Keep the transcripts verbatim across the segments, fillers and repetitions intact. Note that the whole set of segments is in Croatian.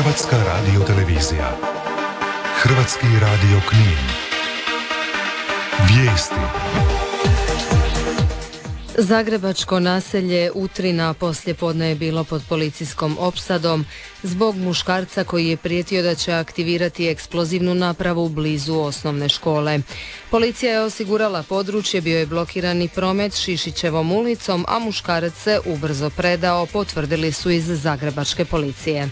Hrvatska radiotelevizija. Hrvatski radio Knin. Vijesti. Zagrebačko naselje Utrina poslijepodne je bilo pod policijskom opsadom zbog muškarca koji je prijetio da će aktivirati eksplozivnu napravu blizu osnovne škole. Policija je osigurala područje, bio je blokirani promet Šišićevom ulicom, a muškarac se ubrzo predao, potvrdili su iz Zagrebačke policije.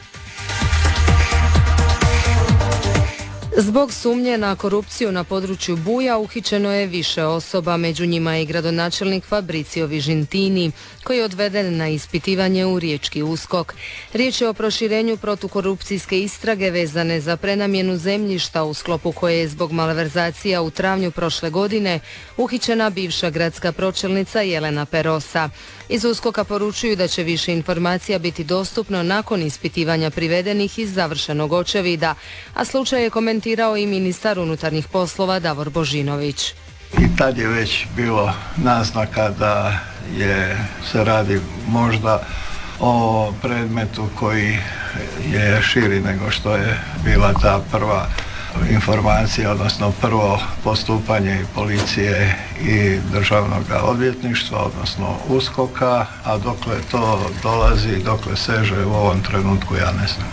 Zbog sumnje na korupciju na području Buja uhićeno je više osoba, među njima je i gradonačelnik Fabrizio Vižintini, koji je odveden na ispitivanje u riječki USKOK. Riječ je o proširenju protukorupcijske istrage vezane za prenamjenu zemljišta u sklopu koje je zbog malverzacija u travnju prošle godine uhićena bivša gradska pročelnica Jelena Perosa. Iz USKOK-a poručuju da će više informacija biti dostupno nakon ispitivanja privedenih iz završenog očevida, a slučaj je komentirao i ministar unutarnjih poslova Davor Božinović. I tad je već bilo naznaka da je, se radi možda o predmetu koji je širi nego što je bila ta prva informacija, odnosno prvo postupanje i policije i državnog odvjetništva, odnosno USKOK-a, a dokle to dolazi, dokle seže u ovom trenutku ja ne znam.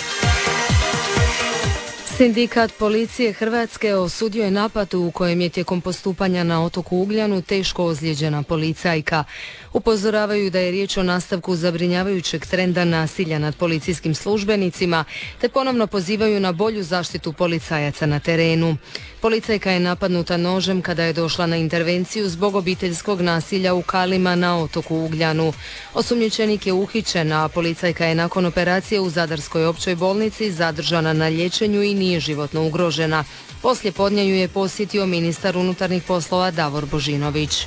Sindikat policije Hrvatske osudio je napad u kojem je tijekom postupanja na otoku Ugljanu teško ozlijeđena policajka. Upozoravaju da je riječ o nastavku zabrinjavajućeg trenda nasilja nad policijskim službenicima, te ponovno pozivaju na bolju zaštitu policajaca na terenu. Policajka je napadnuta nožem kada je došla na intervenciju zbog obiteljskog nasilja u Kalima na otoku Ugljanu. Osumnjičenik je uhićen, a policajka je nakon operacije u Zadarskoj općoj bolnici zadržana na liječenju i nije životno ugrožena. Poslije podne ju je posjetio ministar unutarnjih poslova Davor Božinović.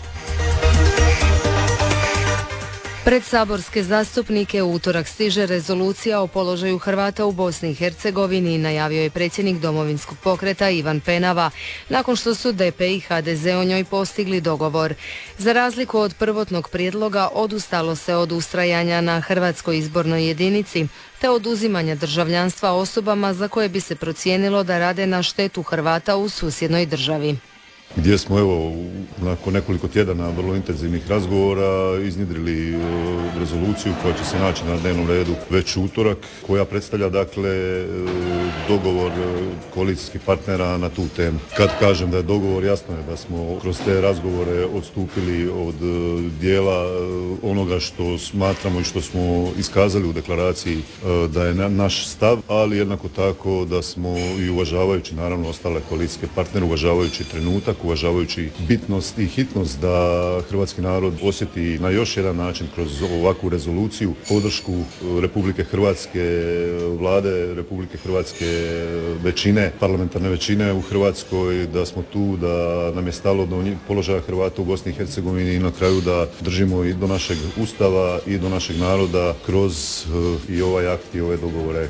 Pred saborske zastupnike u utorak stiže rezolucija o položaju Hrvata u Bosni i Hercegovini, najavio je predsjednik Domovinskog pokreta Ivan Penava, nakon što su D P i H D Z o njoj postigli dogovor. Za razliku od prvotnog prijedloga, odustalo se od ustrajanja na hrvatskoj izbornoj jedinici, te oduzimanja državljanstva osobama za koje bi se procijenilo da rade na štetu Hrvata u susjednoj državi. Gdje smo evo nakon nekoliko tjedana vrlo intenzivnih razgovora iznjedrili rezoluciju koja će se naći na dnevnom redu već utorak, koja predstavlja dakle dogovor koalicijskih partnera na tu temu. Kad kažem da je dogovor, jasno je da smo kroz te razgovore odstupili od dijela onoga što smatramo i što smo iskazali u deklaraciji da je naš stav, ali jednako tako da smo i uvažavajući naravno ostale koalicijske partnere, uvažavajući trenutak, uvažavajući bitnost i hitnost da hrvatski narod osjeti na još jedan način kroz ovakvu rezoluciju podršku Republike Hrvatske, vlade Republike Hrvatske, većine, parlamentarne većine u Hrvatskoj, da smo tu, da nam je stalo do položaja Hrvata u Bosni i Hercegovini i na kraju da držimo i do našeg Ustava i do našeg naroda kroz i ovaj akt i ove dogovore.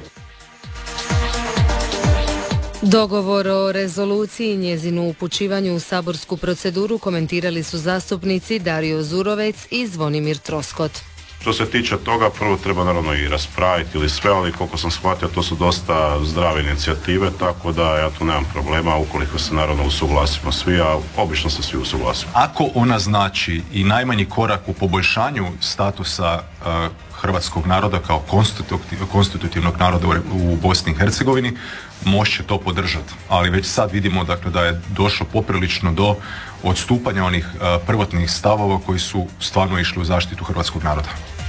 Dogovor o rezoluciji i njezinu upućivanju u saborsku proceduru komentirali su zastupnici Dario Zurovec i Zvonimir Troskot. Što se tiče toga, prvo treba naravno i raspraviti ili sve, ali koliko sam shvatio, to su dosta zdrave inicijative, tako da ja tu nemam problema ukoliko se naravno usuglasimo svi, a obično se svi usuglasimo. Ako ona znači i najmanji korak u poboljšanju statusa uh, hrvatskog naroda kao konstitutivnog naroda u Bosni i Hercegovini, Most će to podržati, ali već sad vidimo dakle, da je došlo poprilično do odstupanja onih uh, prvotnih stavova koji su stvarno išli u zaštitu hrvatskog naroda.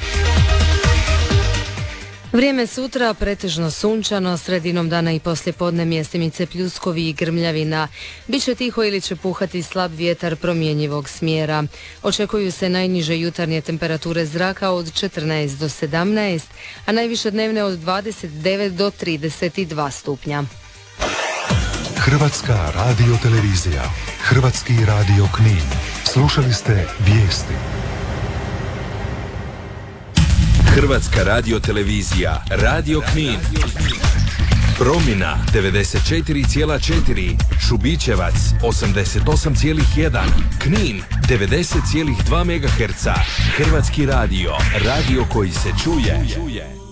Vrijeme sutra pretežno sunčano, sredinom dana i poslijepodne mjestimice pljuskovi i grmljavina. Biće tiho ili će puhati slab vjetar promjenjivog smjera. Očekuju se najniže jutarnje temperature zraka od četrnaest do sedamnaest, a najviše dnevne od dvadeset devet do trideset dva stupnja. Hrvatska radiotelevizija, Hrvatski radio Knin. Slušali ste vijesti. Hrvatska radiotelevizija, Radio Knin. Promina devedeset četiri zarez četiri, Šubićevac osamdeset osam zarez jedan, Knin devedeset zarez dva megaherca. Hrvatski radio, radio koji se čuje.